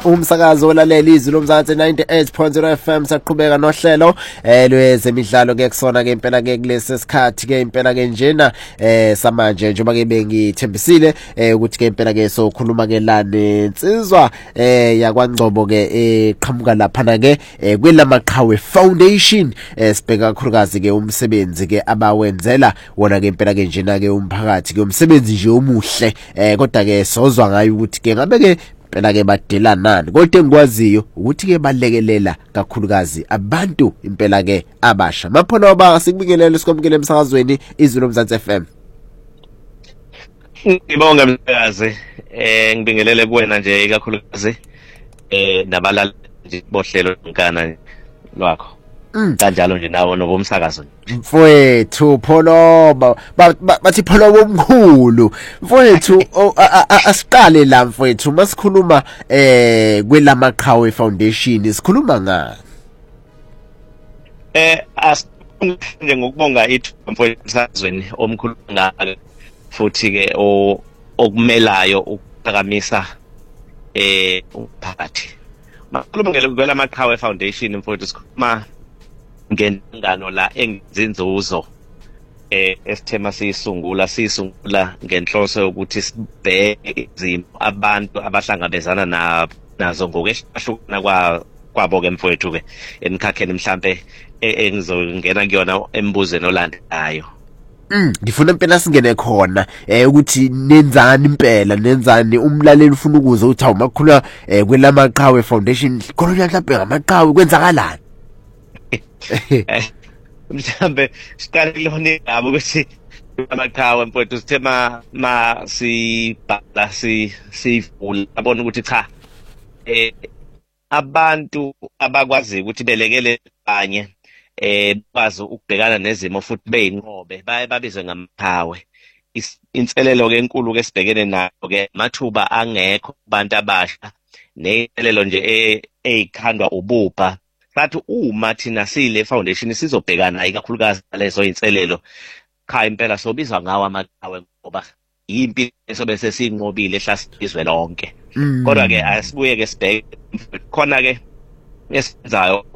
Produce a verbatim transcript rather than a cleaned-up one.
Umsakazo olalela izwi lomzansi ninety-eight point zero F M saqhubeka nohlelo eh lwezemidlalo ke kusona ke impela ke kulesi sikhathi ke impela ke njena eh samanje njengoba ke bengithembisile eh ukuthi ke impela ke sokhuluma ke lana insizwa eh yakwaNgcobo ke eqhamuka lapha na ke kwelamaqhawe foundation esibheka kakhulukazi ke umsebenzi ke abawenzela wona ke impela ke njena ke umphakathi ke umsebenzi nje omuhle eh kodwa ke sozwa ngayo ukuthi ke ngabe ke phela ke badela nani kodwa engikwaziyo ukuthi ke balekelela kakhulukazi abantu impela ke abasha maphono aba sikubikelele sikomkele emsakazweni izwi lomzansi F M. Ngibonga msakazi eh ngibingelele kuwena nje kakhulukazi eh nabalali nje bohlelo nkana lwakho kanjalo nje nawo nobomsakazo mfowethu pholoba bathi pholoba omkhulu mfowethu asiqale la mfowethu masikhuluma eh kwelamaqhawe foundation sikhuluma ngani eh nje ngokubonga ithuba mfowethu emsakazweni omkhulu ngaka futhi ke okumelayo ukuphakamisa eh umphakathi makhuluma ngelamaqhawe foundation mfowethu sikhuluma ngengano la enginzinzuzo eh esithema sisungula sisungula ngenhloso yokuthi sibheke izimo abantu abahlangabezana nazo ngokweshlukana kwa kwabo ke mfowethu ke emkhakheni mhlambe engizongena kuyona embuzweni olandelayo. Mm ngifuna impela singene khona eh ukuthi nenzani impela nenzani umlaleli ufuna ukuze uthi awumakhula kwelamaqhawe foundation khona mhlawumbe ngamaqhawe kwenzakalani mhlambe siqale kulona indaba ukuthi amaqhawe mfowethu sithema ma sibhala si sivula abona ukuthi cha eh abantu abakwazi ukuthi belekele abanye eh bazo ukubhekana nezimo futhi beyinqobe baye babizwe ngamaqhawe. Inselelo ke enkulu ke sibhekene nayo ke mathuba angekho kubantu abasha nenselelo nje ezikhandwa ubupha. Sathi uma thina sile foundation sizobhekana ikakhulukazi lezo inselelo cha impela sobizwa ngawo amaqhawe ngoba impilo esobe sesinqobile ehlasizwe lonke. Kodwa ke asibuye ke sibheke khona ke esenzayo